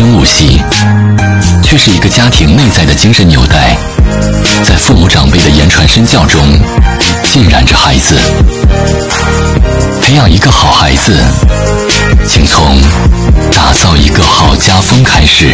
生物系，却是一个家庭内在的精神纽带，在父母长辈的言传身教中浸染着孩子。培养一个好孩子，请从打造一个好家风开始。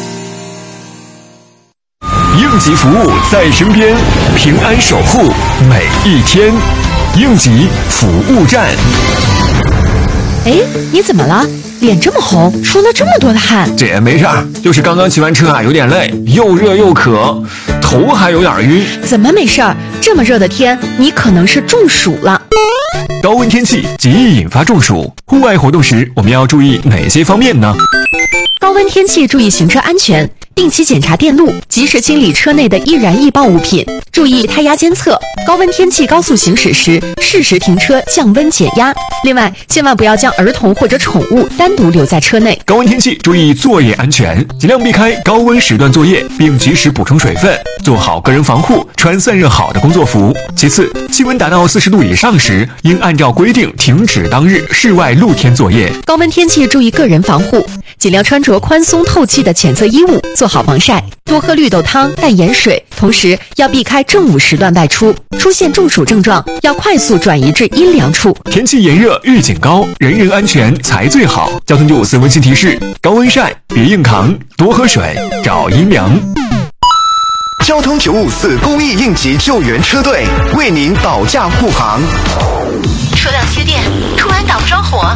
应急服务在身边，平安守护每一天。应急服务站。 哎，你怎么了？脸这么红，出了这么多的汗。 这也没事儿，就是刚刚骑完车啊，有点累，又热又渴，头还有点晕。 怎么没事儿？这么热的天，你可能是中暑了。 高温天气极易引发中暑，户外活动时我们要注意哪些方面呢？ 高温天气注意行车安全，定期检查电路，及时清理车内的易燃易爆物品，注意胎压监测。高温天气高速行驶时，适时停车降温减压。另外，千万不要将儿童或者宠物单独留在车内。 高温天气注意作业安全，尽量避开高温时段作业，并及时补充水分，做好个人防护，穿散热好的工作服。其次，气温达到40度以上时，应按照规定停止当日室外露天作业。 高温天气注意个人防护，尽量穿着宽松透气的浅色衣物，做好防晒，多喝绿豆汤、淡盐水，同时要避开正午时段外出。出现中暑症状，要快速转移至阴凉处。 天气炎热，预警高，人人安全才最好。交通954温馨提示：高温晒别硬扛，多喝水，找阴凉。 交通954公益应急救援车队为您保驾护航。 车辆缺电，突然打不着火，